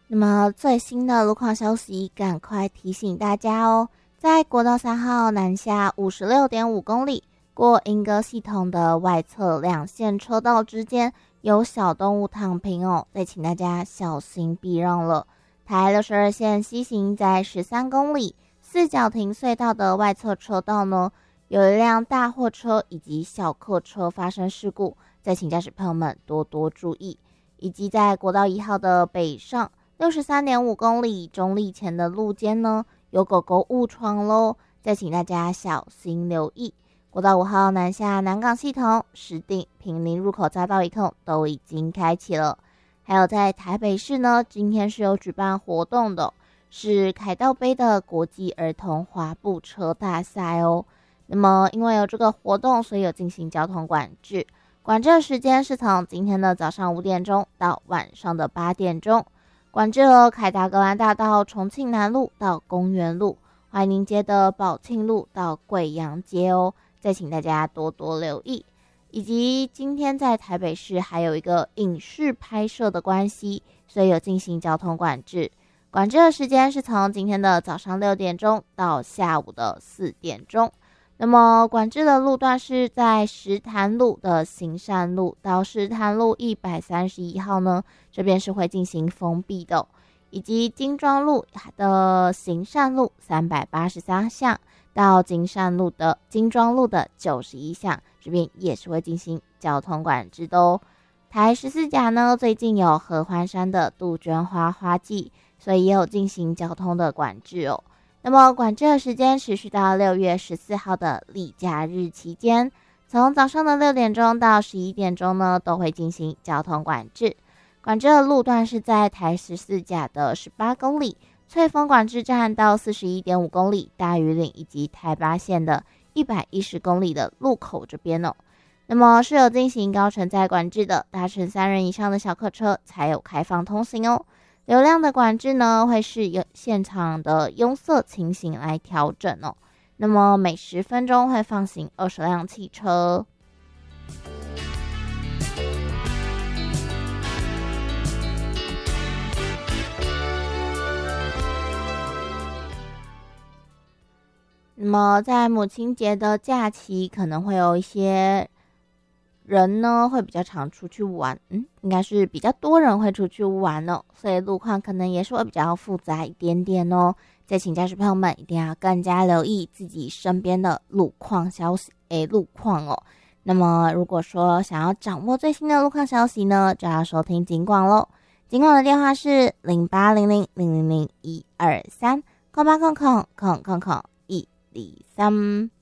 那么最新的路况消息，赶快提醒大家哦，在国道3号南下56.5公里过莺歌系统的外侧两线车道之间有小动物躺平哦，再请大家小心避让了。台62线西行在13公里四角亭隧道的外侧车道呢，有一辆大货车以及小客车发生事故，再请驾驶朋友们多多注意。以及在国道1号的北上63.5公里中立前的路肩呢，有狗狗误闯咯，再请大家小心留意。国道5号南下南港系统、石碇、坪林入口匝道一控都已经开启了。还有在台北市呢，今天是有举办活动的，是凯道杯的国际儿童滑步车大赛哦。那么因为有这个活动，所以有进行交通管制。管制的时间是从今天的早上5点钟到晚上的8点钟，管制了凯达格兰大道重庆南路到公园路、怀宁街的宝庆路到贵阳街哦，再请大家多多留意。以及今天在台北市还有一个影视拍摄的关系，所以有进行交通管制。管制的时间是从今天的早上6点钟到下午的4点钟。那么管制的路段是在石潭路的行善路到石潭路131号呢，这边是会进行封闭的，以及金庄路的行善路383巷到金庄路的91巷，这边也是会进行交通管制的哦。台14甲呢，最近有合欢山的杜鹃花花季，所以也有进行交通的管制哦。那么管制的时间持续到6月14号的例假日期间，从早上的6点钟到11点钟呢，都会进行交通管制。管制的路段是在台14甲的18公里翠峰管制站到41.5公里大屿岭，以及台8线的110公里的路口这边哦。那么是有进行高承载管制的，搭乘3人以上的小客车才有开放通行哦。流量的管制呢，会是由现场的拥塞情形来调整哦。那么每10分钟会放行20辆汽车。那么在母亲节的假期，可能会有一些人呢会比较常出去玩，应该是比较多人会出去玩哦，所以路况可能也是会比较复杂一点点哦。再请驾驶朋友们一定要更加留意自己身边的路况消息，路况哦。那么如果说想要掌握最新的路况消息呢，就要收听警广咯。警广的电话是0800000123，0800000123。